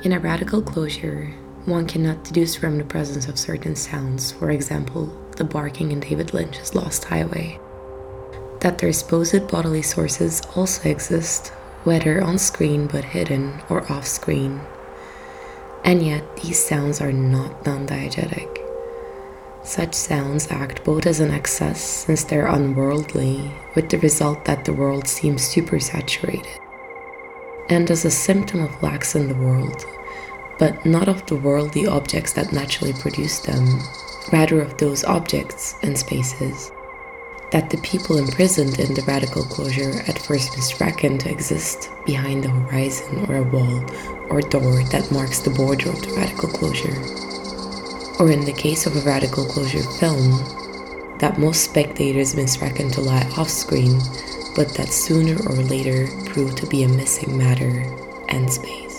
In a radical closure, one cannot deduce from the presence of certain sounds, for example, the barking in David Lynch's Lost Highway, that their supposed bodily sources also exist, whether on screen but hidden or off screen. And yet, these sounds are not non-diegetic. Such sounds act both as an excess, since they're unworldly, with the result that the world seems supersaturated, and as a symptom of lacks in the world, but not of the worldly objects that naturally produce them, rather of those objects and spaces that the people imprisoned in the radical closure at first misreckon to exist behind the horizon or a wall or door that marks the border of the radical closure. Or in the case of a radical closure film, that most spectators misreckon to lie off-screen, but that sooner or later prove to be a missing matter and space.